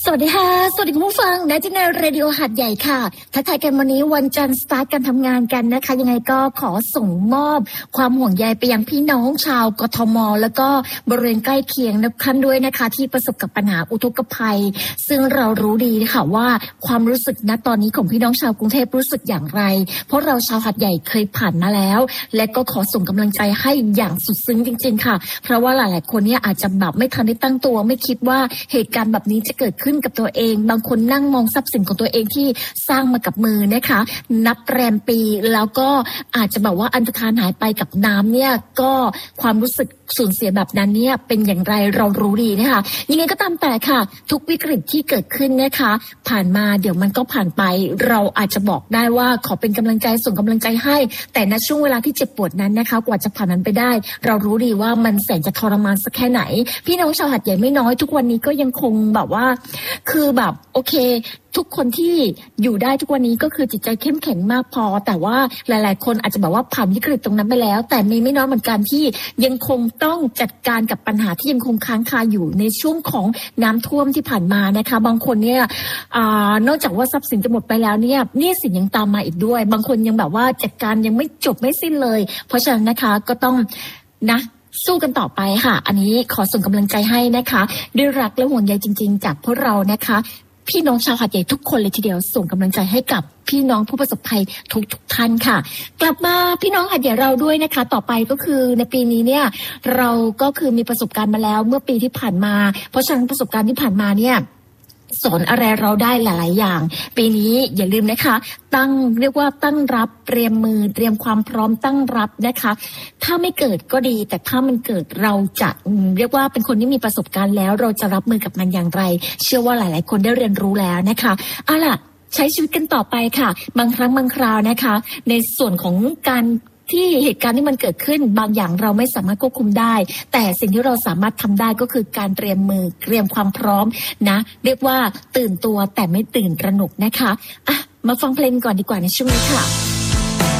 สวัสดีค่ะสวัสดีคุณผู้ฟังนะที่ในเรดิโอหัดใหญ่ค่ะทักทายกันวันนี้วันจันทร์สตาร์ทการทำงานกันนะคะยังไงก็ขอส่งมอบความห่วงใยไปยังพี่น้องชาวกทมแล้วก็บริเวณใกล้เคียงท่านด้วยนะคะที่ประสบกับปัญหาอุทกภัยซึ่งเรารู้ดีค่ะว่าความรู้สึกณตอนนี้ของพี่น้องชาวกรุงเทพรู้สึกอย่างไรเพราะเราชาวหัดใหญ่เคยผ่านมาแล้วและก็ขอส่งกำลังใจให้อย่างสุดซึ้งจริงๆค่ะเพราะว่าหลายๆคนเนี่ยอาจจะแบบไม่ทันได้ตั้งตัวไม่คิดว่าเหตุการณ์แบบนี้จะเกิดขึ้นกับตัวเองบางคนนั่งมองทรัพย์สินของตัวเองที่สร้างมากับมือนะคะนับแรมปีแล้วก็อาจจะแบบว่าอันตรธานหายไปกับน้ำเนี่ยก็ความรู้สึกสูญเสียแบบนั้นเนี่ยเป็นอย่างไรเรารู้ดีนะคะยังไงก็ตามแต่ค่ะทุกวิกฤตที่เกิดขึ้นนะคะผ่านมาเดี๋ยวมันก็ผ่านไปเราอาจจะบอกได้ว่าขอเป็นกำลังใจส่งกำลังใจให้แต่ณช่วงเวลาที่เจ็บปวดนั้นนะคะกว่าจะผ่านนั้นไปได้เรารู้ดีว่ามันแสนจะทรมานสักแค่ไหนพี่น้องชาวหัดใหญ่ไม่น้อยทุกวันนี้ก็ยังคงแบบว่าคือแบบโอเคทุกคนที่อยู่ได้ทุกวันนี้ก็คือจิตใจเข้มแข็งมากพอแต่ว่าหลายๆคนอาจจะแบบว่าผ่านวิกฤตตรงนั้นไปแล้วแต่มีไม่น้อยเหมือนกันที่ยังคงต้องจัดการกับปัญหาที่ยังคงค้างคาอยู่ในช่วงของน้ำท่วมที่ผ่านมานะคะบางคนเนี่ยนอกจากว่าทรัพย์สินจะหมดไปแล้วเนี่ยหนี้สินยังตามมาอีกด้วยบางคนยังแบบว่าจัดการยังไม่จบไม่สิ้นเลยเพราะฉะนั้นนะคะก็ต้องนะสู้กันต่อไปค่ะอันนี้ขอส่งกำลังใจให้นะคะด้วยรักและห่วงใยจริงๆจากพวกเรานะคะพี่น้องชาวหัดใหญ่ทุกคนเลยทีเดียวส่งกำลังใจให้กับพี่น้องผู้ประสบภัยทุกท่านค่ะกลับมาพี่น้องหัดใหญ่เราด้วยนะคะต่อไปก็คือในปีนี้เนี่ยเราก็คือมีประสบการณ์มาแล้วเมื่อปีที่ผ่านมาเพราะฉะนั้นประสบการณ์ที่ผ่านมาเนี่ยสอนอะไรเราได้หลายๆอย่างปีนี้อย่าลืมนะคะเรียกว่าตั้งรับเตรียมมือเตรียมความพร้อมตั้งรับนะคะถ้าไม่เกิดก็ดีแต่ถ้ามันเกิดเราจะเรียกว่าเป็นคนที่มีประสบการณ์แล้วเราจะรับมือกับมันอย่างไรเชื่อว่าหลายๆคนได้เรียนรู้แล้วนะคะเอาล่ะใช้ชีวิตกันต่อไปค่ะบางครั้งบางคราวนะคะในส่วนของการที่เหตุการณ์ที่มันเกิดขึ้นบางอย่างเราไม่สามารถควบคุมได้แต่สิ่งที่เราสามารถทำได้ก็คือการเตรียมมือเตรียมความพร้อมนะเรียกว่าตื่นตัวแต่ไม่ตื่นตระหนกนะคะอ่ะมาฟังเพลงก่อนดีกว่าในช่วงนี้ค่ะ